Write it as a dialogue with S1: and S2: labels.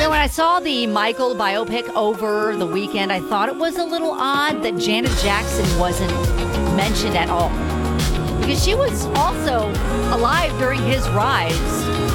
S1: So when I saw the Michael biopic over the weekend, I thought it was a little odd that Janet Jackson wasn't mentioned at all. Because she was also alive during his rise.